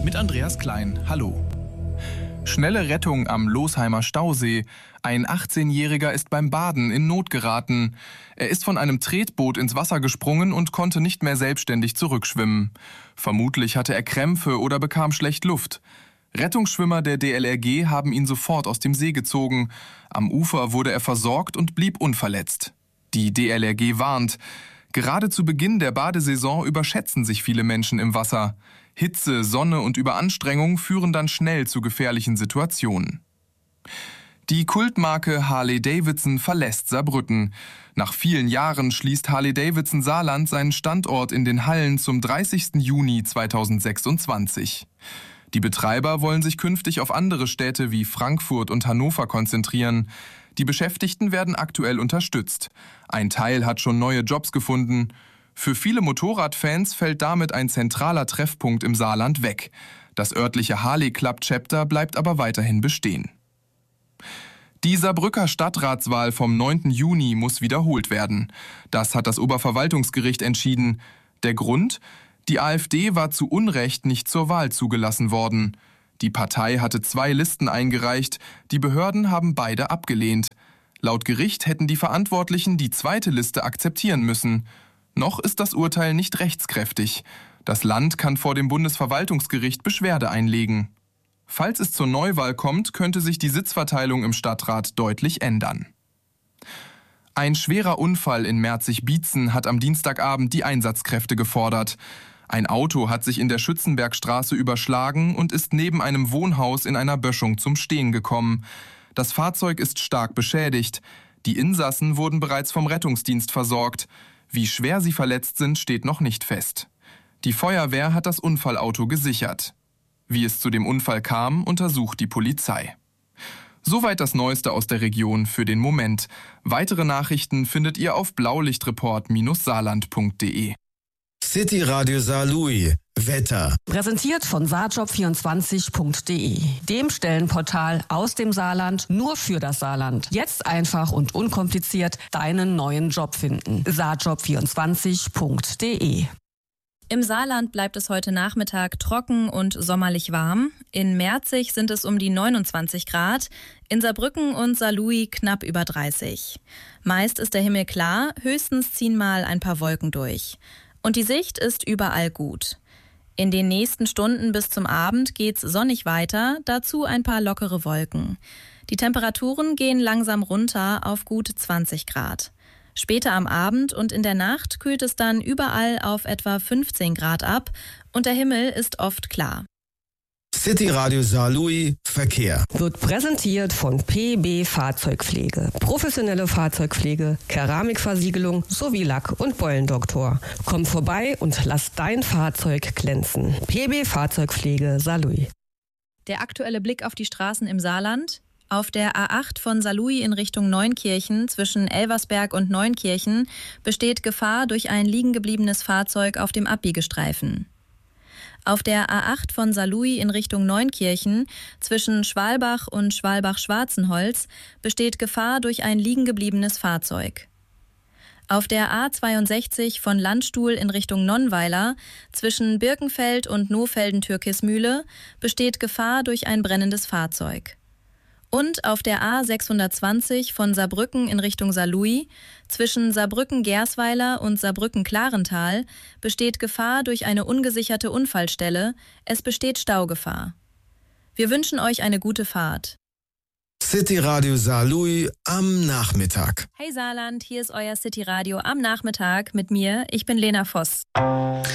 mit Andreas Klein. Hallo. Schnelle Rettung am Losheimer Stausee. Ein 18-Jähriger ist beim Baden in Not geraten. Er ist von einem Tretboot ins Wasser gesprungen und konnte nicht mehr selbstständig zurückschwimmen. Vermutlich hatte er Krämpfe oder bekam schlecht Luft. Rettungsschwimmer der DLRG haben ihn sofort aus dem See gezogen. Am Ufer wurde er versorgt und blieb unverletzt. Die DLRG warnt: Gerade zu Beginn der Badesaison überschätzen sich viele Menschen im Wasser. Hitze, Sonne und Überanstrengung führen dann schnell zu gefährlichen Situationen. Die Kultmarke Harley-Davidson verlässt Saarbrücken. Nach vielen Jahren schließt Harley-Davidson Saarland seinen Standort in den Hallen zum 30. Juni 2026. Die Betreiber wollen sich künftig auf andere Städte wie Frankfurt und Hannover konzentrieren. Die Beschäftigten werden aktuell unterstützt. Ein Teil hat schon neue Jobs gefunden. Für viele Motorradfans fällt damit ein zentraler Treffpunkt im Saarland weg. Das örtliche Harley Club Chapter bleibt aber weiterhin bestehen. Die Saarbrücker Stadtratswahl vom 9. Juni muss wiederholt werden. Das hat das Oberverwaltungsgericht entschieden. Der Grund? Die AfD war zu Unrecht nicht zur Wahl zugelassen worden. Die Partei hatte 2 Listen eingereicht, die Behörden haben beide abgelehnt. Laut Gericht hätten die Verantwortlichen die zweite Liste akzeptieren müssen. Noch ist das Urteil nicht rechtskräftig. Das Land kann vor dem Bundesverwaltungsgericht Beschwerde einlegen. Falls es zur Neuwahl kommt, könnte sich die Sitzverteilung im Stadtrat deutlich ändern. Ein schwerer Unfall in Merzig-Bietzen hat am Dienstagabend die Einsatzkräfte gefordert. Ein Auto hat sich in der Schützenbergstraße überschlagen und ist neben einem Wohnhaus in einer Böschung zum Stehen gekommen. Das Fahrzeug ist stark beschädigt. Die Insassen wurden bereits vom Rettungsdienst versorgt. Wie schwer sie verletzt sind, steht noch nicht fest. Die Feuerwehr hat das Unfallauto gesichert. Wie es zu dem Unfall kam, untersucht die Polizei. Soweit das Neueste aus der Region für den Moment. Weitere Nachrichten findet ihr auf blaulichtreport-saarland.de. City Radio Saarlouis. Wetter. Präsentiert von saarjob24.de, dem Stellenportal aus dem Saarland nur für das Saarland. Jetzt einfach und unkompliziert deinen neuen Job finden. saarjob24.de. Im Saarland bleibt es heute Nachmittag trocken und sommerlich warm. In Merzig sind es um die 29 Grad, in Saarbrücken und Saarlouis knapp über 30. Meist ist der Himmel klar, höchstens ziehen mal ein paar Wolken durch. Und die Sicht ist überall gut. In den nächsten Stunden bis zum Abend geht's sonnig weiter, dazu ein paar lockere Wolken. Die Temperaturen gehen langsam runter auf gut 20 Grad. Später am Abend und in der Nacht kühlt es dann überall auf etwa 15 Grad ab und der Himmel ist oft klar. City Radio Saarlouis Verkehr. Wird präsentiert von PB Fahrzeugpflege. Professionelle Fahrzeugpflege, Keramikversiegelung sowie Lack- und Beulendoktor. Komm vorbei und lass dein Fahrzeug glänzen. PB Fahrzeugpflege Saarlouis. Der aktuelle Blick auf die Straßen im Saarland. Auf der A8 von Saarlouis in Richtung Neunkirchen zwischen Elversberg und Neunkirchen besteht Gefahr durch ein liegengebliebenes Fahrzeug auf dem Abbiegestreifen. Auf der A8 von Saarlouis in Richtung Neunkirchen zwischen Schwalbach und Schwalbach-Schwarzenholz besteht Gefahr durch ein liegengebliebenes Fahrzeug. Auf der A62 von Landstuhl in Richtung Nonnweiler zwischen Birkenfeld und Nohfelden-Türkismühle besteht Gefahr durch ein brennendes Fahrzeug. Und auf der A620 von Saarbrücken in Richtung Saarlouis zwischen Saarbrücken-Gersweiler und Saarbrücken-Klarental besteht Gefahr durch eine ungesicherte Unfallstelle. Es besteht Staugefahr. Wir wünschen euch eine gute Fahrt. City Radio Saarlouis am Nachmittag. Hey Saarland, hier ist euer City Radio am Nachmittag mit mir. Ich bin Lena Voss.